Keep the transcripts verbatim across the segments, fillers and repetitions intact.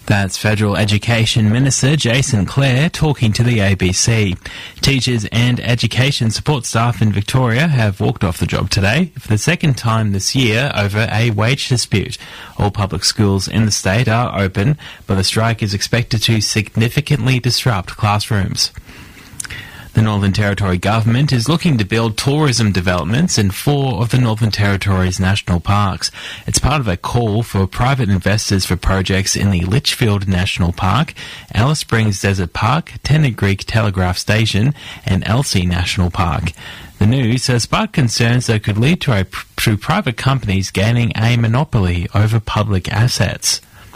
That's Federal Education Minister Jason Clare talking to the A B C. Teachers and education support staff in Victoria have walked off the job today for the second time this year over a wage dispute. All public schools in the state are open, but the strike is expected to significantly disrupt classrooms. The Northern Territory government is looking to build tourism developments in four of the Northern Territory's national parks. It's part of a call for private investors for projects in the Litchfield National Park, Alice Springs Desert Park, Tennant Creek Telegraph Station and Elsey National Park. The news has sparked concerns that could lead to, a, to private companies gaining a monopoly over public assets.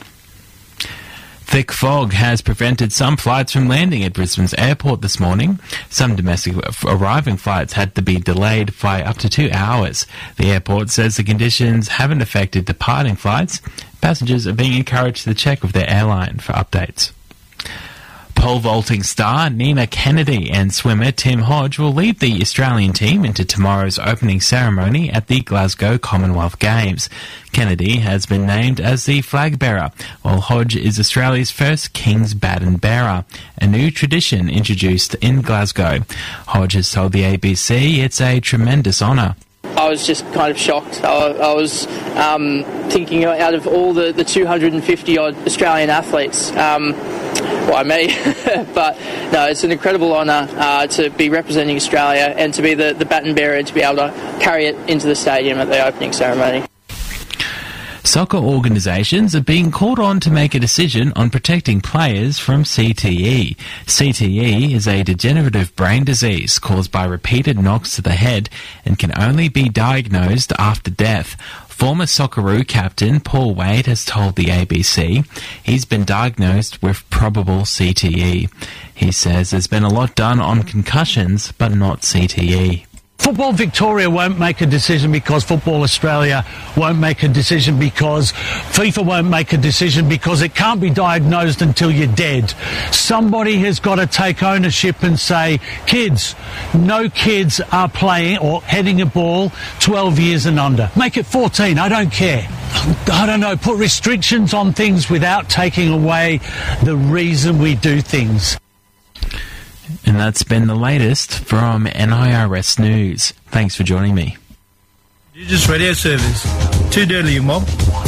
Thick fog has prevented some flights from landing at Brisbane's airport this morning. Some domestic arriving flights had to be delayed by up to two hours. The airport says the conditions haven't affected departing flights. Passengers are being encouraged to check with their airline for updates. Pole vaulting star Nina Kennedy and swimmer Tim Hodge will lead the Australian team into tomorrow's opening ceremony at the Glasgow Commonwealth Games. Kennedy has been named as the flag bearer, while Hodge is Australia's first King's Baton bearer, a new tradition introduced in Glasgow. Hodge has told the A B C it's a tremendous honour. I was just kind of shocked. I, I was um, thinking out of all the, the two hundred fifty odd Australian athletes, um, why me? But no, it's an incredible honour uh, to be representing Australia and to be the, the baton bearer and to be able to carry it into the stadium at the opening ceremony. Soccer organisations are being called on to make a decision on protecting players from C T E. C T E is a degenerative brain disease caused by repeated knocks to the head and can only be diagnosed after death. Former Socceroo captain Paul Wade has told the A B C he's been diagnosed with probable C T E. He says there's been a lot done on concussions, but not C T E. Football Victoria won't make a decision because Football Australia won't make a decision because FIFA won't make a decision because it can't be diagnosed until you're dead. Somebody has got to take ownership and say, kids, no kids are playing or heading a ball twelve years and under. Make it fourteen, I don't care. I don't know, put restrictions on things without taking away the reason we do things. And that's been the latest from N I R S News. Thanks for joining me. Just radio service. Too dirty, you mob.